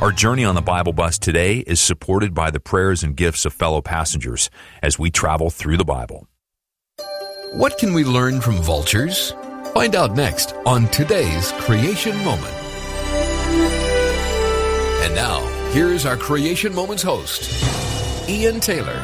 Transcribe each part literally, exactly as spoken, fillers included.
Our journey on the Bible Bus today is supported by the prayers and gifts of fellow passengers as we travel through the Bible. What can we learn from vultures? Find out next on today's Creation Moment. And now, here's our Creation Moments host, Ian Taylor.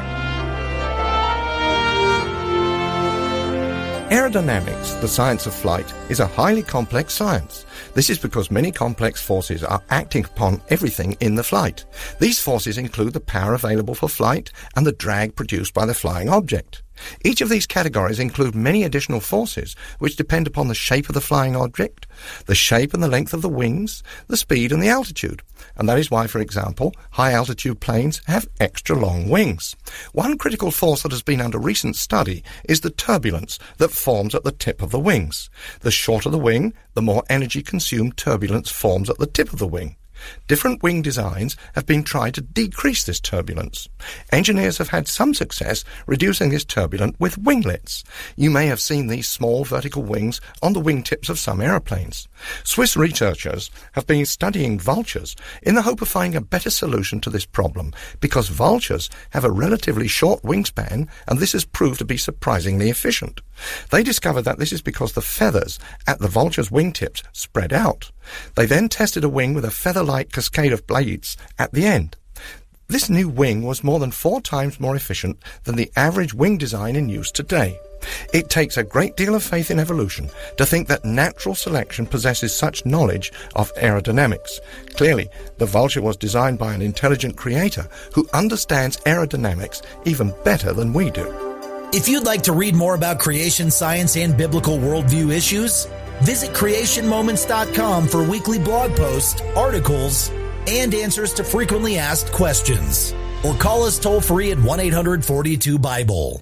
Aerodynamics, the science of flight, is a highly complex science. This is because many complex forces are acting upon everything in the flight. These forces include the power available for flight and the drag produced by the flying object. Each of these categories include many additional forces which depend upon the shape of the flying object, the shape and the length of the wings, the speed and the altitude. And that is why, for example, high-altitude planes have extra long wings. One critical force that has been under recent study is the turbulence that forms at the tip of the wings. The shorter the wing, the more energy consumed turbulence forms at the tip of the wing. Different wing designs have been tried to decrease this turbulence. Engineers have had some success reducing this turbulence with winglets. You may have seen these small vertical wings on the wingtips of some aeroplanes. Swiss researchers have been studying vultures in the hope of finding a better solution to this problem, because vultures have a relatively short wingspan, and this has proved to be surprisingly efficient. They discovered that this is because the feathers at the vulture's wingtips spread out. They then tested a wing with a feather-like cascade of blades at the end. This new wing was more than four times more efficient than the average wing design in use today. It takes a great deal of faith in evolution to think that natural selection possesses such knowledge of aerodynamics. Clearly, the vulture was designed by an intelligent creator who understands aerodynamics even better than we do. If you'd like to read more about creation science and biblical worldview issues, visit creation moments dot com for weekly blog posts, articles, and answers to frequently asked questions. Or call us toll-free at one eight hundred forty-two Bible.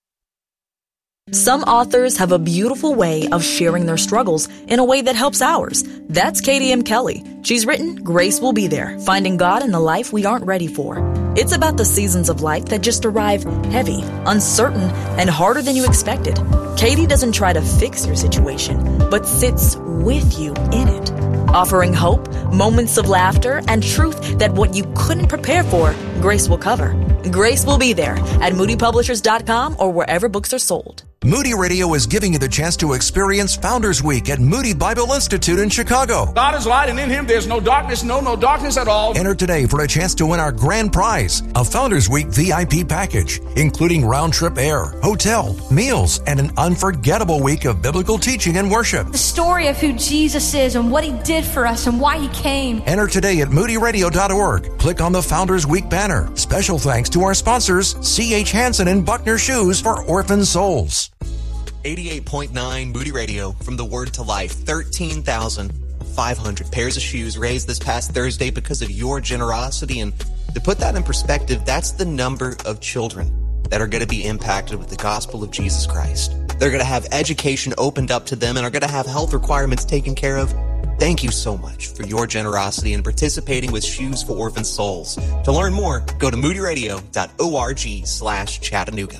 Some authors have a beautiful way of sharing their struggles in a way that helps ours. That's Katie M. Kelly. She's written Grace Will Be There, Finding God in the Life We Aren't Ready For. It's about the seasons of life that just arrive heavy, uncertain, and harder than you expected. Katie doesn't try to fix your situation, but sits with you in it, offering hope, moments of laughter, and truth that what you couldn't prepare for, Grace will cover. Grace Will Be There at moody publishers dot com or wherever books are sold. Moody Radio is giving you the chance to experience Founders Week at Moody Bible Institute in Chicago. God is light, and in Him there's no darkness, no, no darkness at all. Enter today for a chance to win our grand prize, a Founders Week V I P package, including round-trip air, hotel, meals, and an unforgettable week of biblical teaching and worship. The story of who Jesus is and what He did for us and why He came. Enter today at moody radio dot org. Click on the Founders Week banner. Special thanks to our sponsors, C H Hansen and Buckner Shoes for Orphan Souls. eighty-eight point nine Moody Radio, from the Word to Life. thirteen thousand five hundred pairs of shoes raised this past Thursday because of your generosity. And to put that in perspective, that's the number of children that are going to be impacted with the gospel of Jesus Christ. They're going to have education opened up to them and are going to have health requirements taken care of. Thank you so much for your generosity and participating with Shoes for Orphan Souls. To learn more, go to moody radio dot org slash Chattanooga.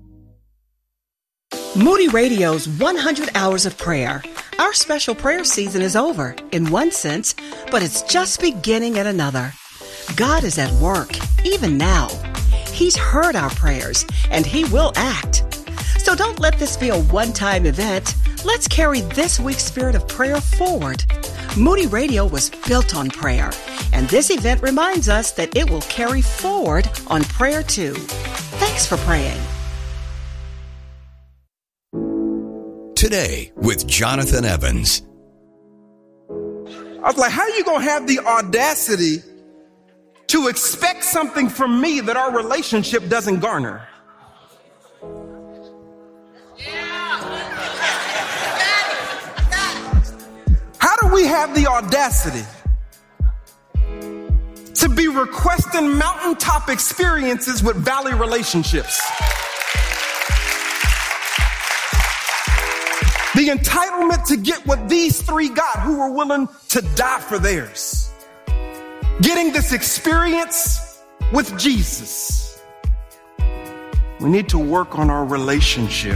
Moody Radio's one hundred hours of prayer. Our special prayer season is over, in one sense, but it's just beginning in another. God is at work, even now. He's heard our prayers, and He will act. So don't let this be a one-time event. Let's carry this week's spirit of prayer forward. Moody Radio was built on prayer, and this event reminds us that it will carry forward on prayer too. Thanks for praying. Today with Jonathan Evans. I was like, how are you going to have the audacity to expect something from me that our relationship doesn't garner? How do we have the audacity to be requesting mountaintop experiences with valley relationships? The entitlement to get what these three got who were willing to die for theirs. Getting this experience with Jesus. We need to work on our relationship.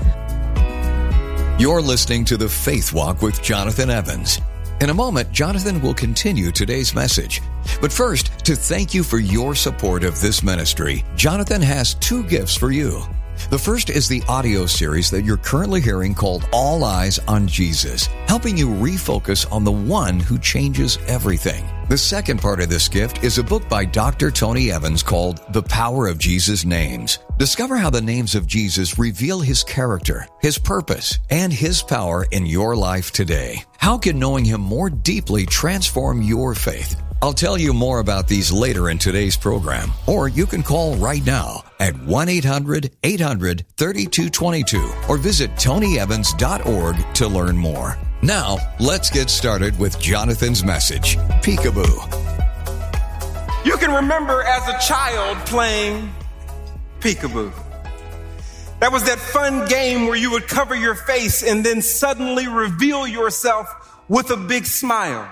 You're listening to The Faith Walk with Jonathan Evans. In a moment, Jonathan will continue today's message. But first, to thank you for your support of this ministry, Jonathan has two gifts for you. The first is the audio series that you're currently hearing called All Eyes on Jesus, helping you refocus on the one who changes everything. The second part of this gift is a book by Doctor Tony Evans called The Power of Jesus' Names. Discover how the names of Jesus reveal his character, his purpose, and his power in your life today. How can knowing him more deeply transform your faith? I'll tell you more about these later in today's program, or you can call right now at one eight hundred eight hundred thirty-two twenty-two or visit tony evans dot org to learn more. Now, let's get started with Jonathan's message, Peekaboo. You can remember as a child playing Peekaboo. That was that fun game where you would cover your face and then suddenly reveal yourself with a big smile.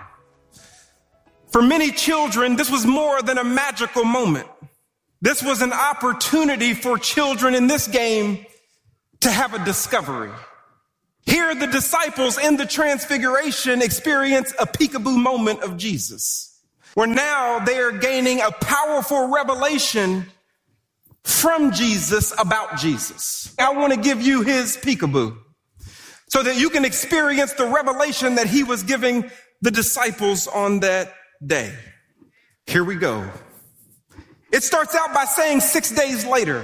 For many children, this was more than a magical moment. This was an opportunity for children in this game to have a discovery. Here, the disciples in the Transfiguration experience a peekaboo moment of Jesus, where now they are gaining a powerful revelation from Jesus about Jesus. I want to give you his peekaboo so that you can experience the revelation that he was giving the disciples on that day. Here we go. It starts out by saying six days later.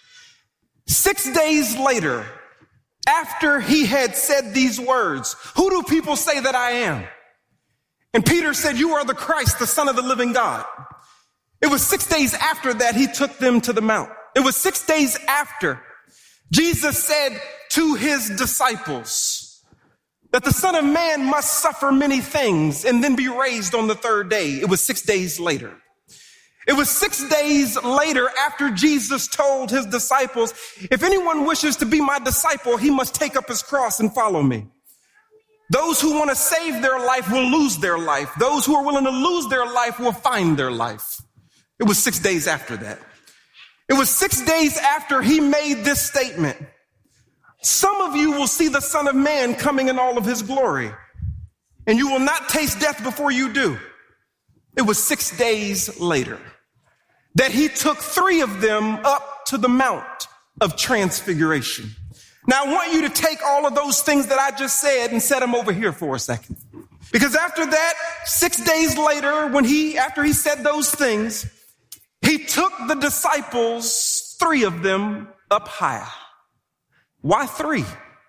Six days later, after he had said these words, who do people say that I am? And Peter said, you are the Christ, the Son of the living God. It was six days after that he took them to the mount. It was six days after Jesus said to his disciples that the Son of Man must suffer many things and then be raised on the third day. It was six days later. It was six days later after Jesus told his disciples, if anyone wishes to be my disciple, he must take up his cross and follow me. Those who want to save their life will lose their life. Those who are willing to lose their life will find their life. It was six days after that. It was six days after he made this statement. Some of you will see the Son of Man coming in all of his glory, and you will not taste death before you do. It was six days later that he took three of them up to the Mount of Transfiguration. Now, I want you to take all of those things that I just said and set them over here for a second. Because after that, six days later, when he, after he said those things, he took the disciples, three of them, up higher. Why three?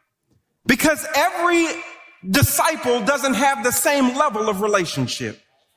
Because every disciple doesn't have the same level of relationship.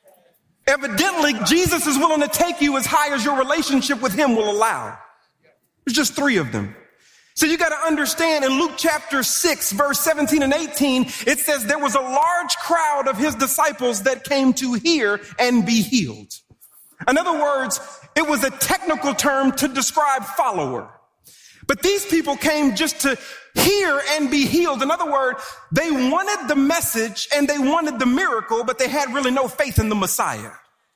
Evidently, Jesus is willing to take you as high as your relationship with him will allow. There's just three of them. So you got to understand in Luke chapter six, verse seventeen and eighteen, it says there was a large crowd of his disciples that came to hear and be healed. In other words, it was a technical term to describe follower. But these people came just to hear and be healed. In other words, they wanted the message and they wanted the miracle, but they had really no faith in the Messiah.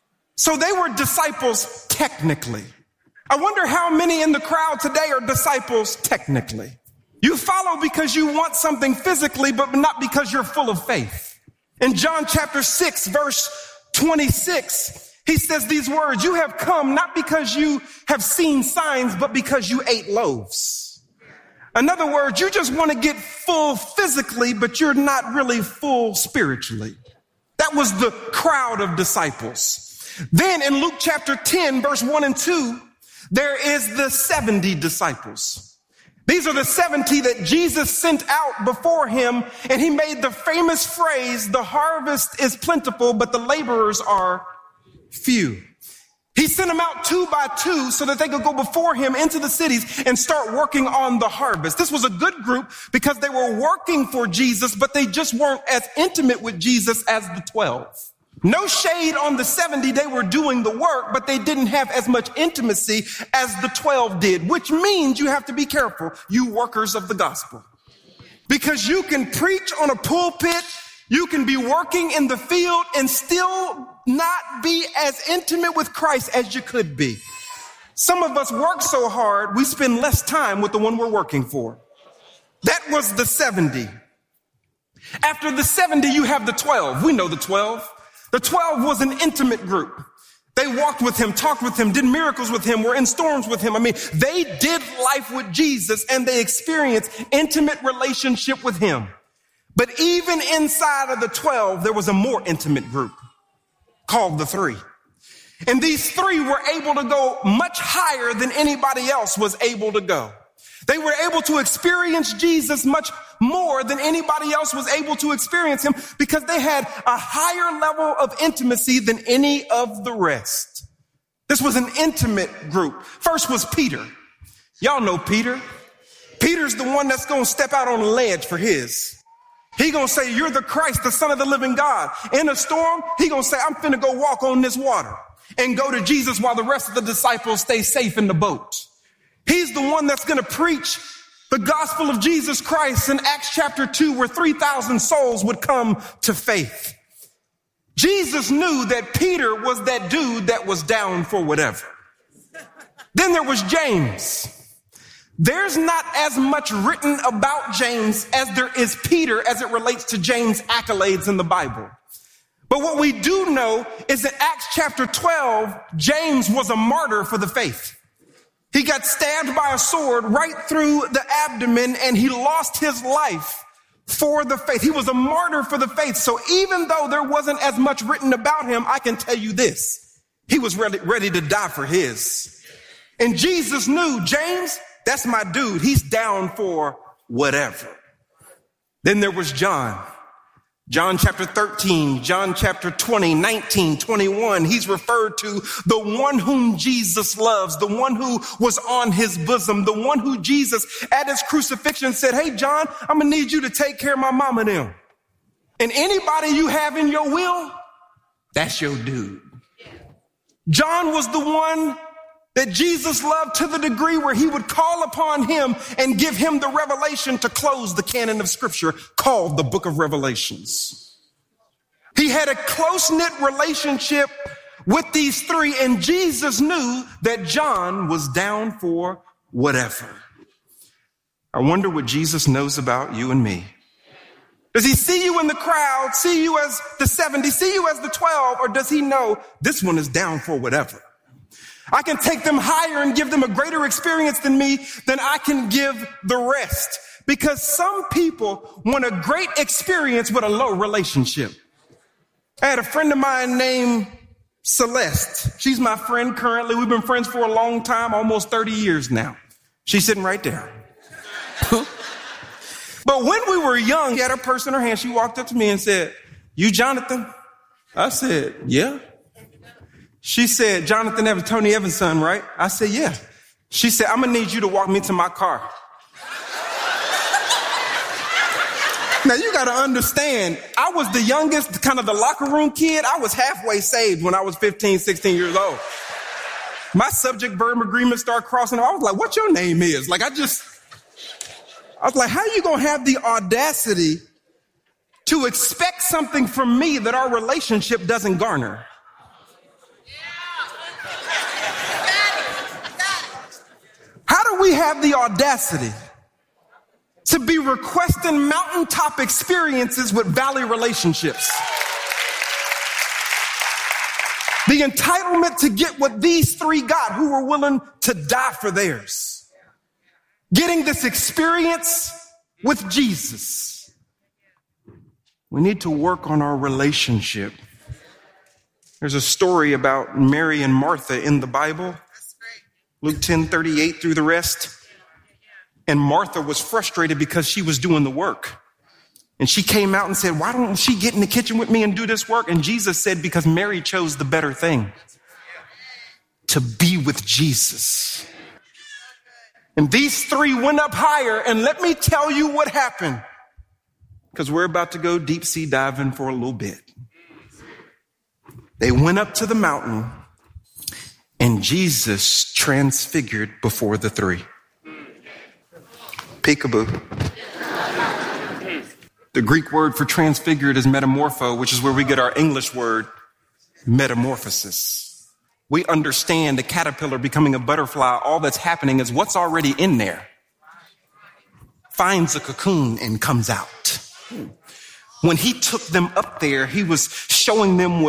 So they were disciples technically. I wonder how many in the crowd today are disciples technically. You follow because you want something physically, but not because you're full of faith. In John chapter six, verse twenty-six, he says these words, you have come not because you have seen signs, but because you ate loaves. In other words, you just want to get full physically, but you're not really full spiritually. That was the crowd of disciples. Then in Luke chapter ten, verse one and two, there is the seventy disciples. These are the seventy that Jesus sent out before him, and he made the famous phrase, the harvest is plentiful, but the laborers are few. He sent them out two by two so that they could go before him into the cities and start working on the harvest. This was a good group because they were working for Jesus, but they just weren't as intimate with Jesus as the twelve. No shade on the seventy, they were doing the work, but they didn't have as much intimacy as the twelve did, which means you have to be careful, you workers of the gospel. Because you can preach on a pulpit, you can be working in the field and still not be as intimate with Christ as you could be. Some of us work so hard, we spend less time with the one we're working for. That was the seventy. After the seventy, you have the twelve. We know the twelve. The twelve was an intimate group. They walked with him, talked with him, did miracles with him, were in storms with him. I mean, they did life with Jesus and they experienced intimate relationship with him. But even inside of the twelve, there was a more intimate group called the three. And these three were able to go much higher than anybody else was able to go. They were able to experience Jesus much more than anybody else was able to experience him because they had a higher level of intimacy than any of the rest. This was an intimate group. First was Peter. Y'all know Peter. Peter's the one that's going to step out on a ledge for his. He going to say, you're the Christ, the Son of the living God. In a storm, he going to say, I'm finna go walk on this water and go to Jesus while the rest of the disciples stay safe in the boat. He's the one that's going to preach the gospel of Jesus Christ in Acts chapter two, where three thousand souls would come to faith. Jesus knew that Peter was that dude that was down for whatever. Then there was James. There's not as much written about James as there is Peter as it relates to James' accolades in the Bible. But what we do know is that Acts chapter twelve, James was a martyr for the faith. He got stabbed by a sword right through the abdomen and he lost his life for the faith. He was a martyr for the faith. So even though there wasn't as much written about him, I can tell you this. He was ready, ready to die for his. And Jesus knew, James, that's my dude. He's down for whatever. Then there was John. John chapter thirteen, John chapter twenty, nineteen, twenty-one. He's referred to the one whom Jesus loves, the one who was on his bosom, the one who Jesus at his crucifixion said, hey, John, I'm going to need you to take care of my mama now. And anybody you have in your will, that's your dude. John was the one that Jesus loved to the degree where he would call upon him and give him the revelation to close the canon of scripture called the book of Revelations. He had a close-knit relationship with these three, and Jesus knew that John was down for whatever. I wonder what Jesus knows about you and me. Does he see you in the crowd, see you as the seventy, see you as the twelve, or does he know this one is down for whatever? I can take them higher and give them a greater experience than me than I can give the rest. Because some people want a great experience with a low relationship. I had a friend of mine named Celeste. She's my friend currently. We've been friends for a long time, almost thirty years now. She's sitting right there. But when we were young, she had her purse in her hand. She walked up to me and said, you Jonathan? I said, yeah. She said, Jonathan Evans, Tony Evans' son, right? I said, yeah. She said, I'm going to need you to walk me to my car. Now, you got to understand, I was the youngest, kind of the locker room kid. I was halfway saved when I was fifteen, sixteen years old. My subject verb agreement started crossing. I was like, what your name is? Like, I just, I was like, how are you going to have the audacity to expect something from me that our relationship doesn't garner? How do we have the audacity to be requesting mountaintop experiences with valley relationships? The entitlement to get what these three got who were willing to die for theirs. Getting this experience with Jesus. We need to work on our relationship. There's a story about Mary and Martha in the Bible. Luke ten thirty-eight through the rest. And Martha was frustrated because she was doing the work. And she came out and said, why don't she get in the kitchen with me and do this work? And Jesus said, because Mary chose the better thing. To be with Jesus. And these three went up higher. And let me tell you what happened. Because we're about to go deep sea diving for a little bit. They went up to the mountain. And Jesus transfigured before the three. Peekaboo. The Greek word for transfigured is metamorpho, which is where we get our English word metamorphosis. We understand a caterpillar becoming a butterfly. All that's happening is what's already in there finds a cocoon and comes out. When he took them up there, he was showing them what he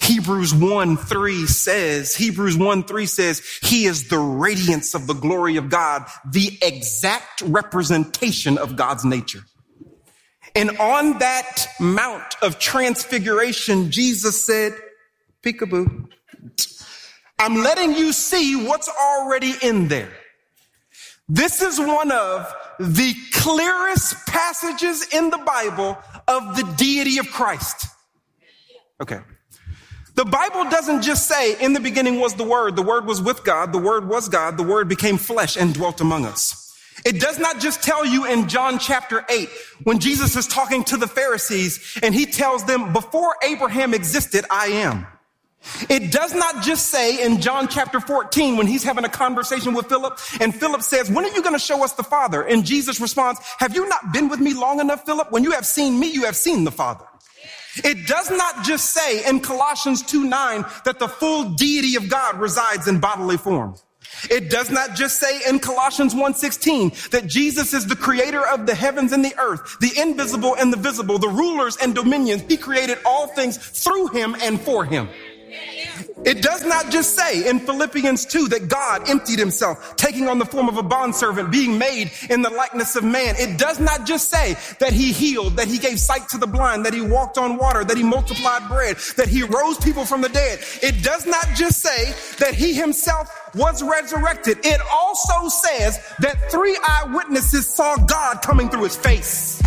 Hebrews one three says, Hebrews one three says, he is the radiance of the glory of God, the exact representation of God's nature. And on that Mount of Transfiguration, Jesus said, peekaboo, I'm letting you see what's already in there. This is one of the clearest passages in the Bible of the deity of Christ. Okay. The Bible doesn't just say, in the beginning was the Word, the Word was with God, the Word was God, the Word became flesh and dwelt among us. It does not just tell you in John chapter eight, when Jesus is talking to the Pharisees and he tells them, before Abraham existed, I am. It does not just say in John chapter fourteen, when he's having a conversation with Philip, and Philip says, when are you going to show us the Father? And Jesus responds, have you not been with me long enough, Philip? When you have seen me, you have seen the Father. It does not just say in Colossians two nine that the full deity of God resides in bodily form. It does not just say in Colossians one sixteen that Jesus is the creator of the heavens and the earth, the invisible and the visible, the rulers and dominions. He created all things through him and for him. It does not just say in Philippians two that God emptied himself, taking on the form of a bondservant, being made in the likeness of man. It does not just say that he healed, that he gave sight to the blind, that he walked on water, that he multiplied bread, that he rose people from the dead. It does not just say that he himself was resurrected. It also says that three eyewitnesses saw God coming through his face.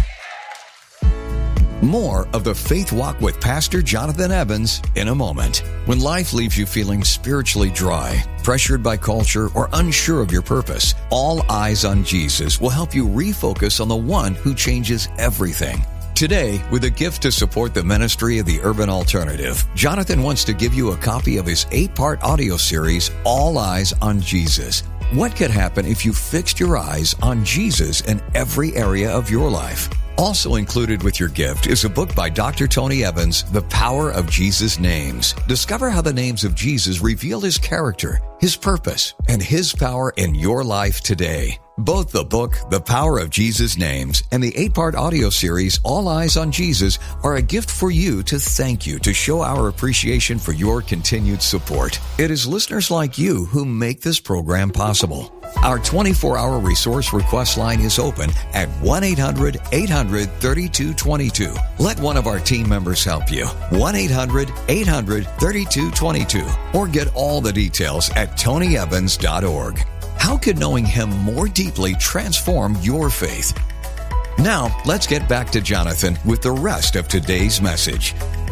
More of the Faith Walk with Pastor Jonathan Evans in a moment. When life leaves you feeling spiritually dry, pressured by culture, or unsure of your purpose, All Eyes on Jesus will help you refocus on the one who changes everything. Today, with a gift to support the ministry of the Urban Alternative, Jonathan wants to give you a copy of his eight-part audio series, All Eyes on Jesus. What could happen if you fixed your eyes on Jesus in every area of your life? Also included with your gift is a book by Doctor Tony Evans, The Power of Jesus' Names. Discover how the names of Jesus reveal his character, his purpose, and his power in your life today. Both the book, The Power of Jesus' Names, and the eight-part audio series, All Eyes on Jesus, are a gift for you to thank you, to show our appreciation for your continued support. It is listeners like you who make this program possible. Our twenty-four hour resource request line is open at one eight hundred eight hundred thirty-two twenty-two. Let one of our team members help you. one eight hundred eight hundred thirty-two twenty-two. Or get all the details at tony evans dot org. How could knowing him more deeply transform your faith? Now, let's get back to Jonathan with the rest of today's message.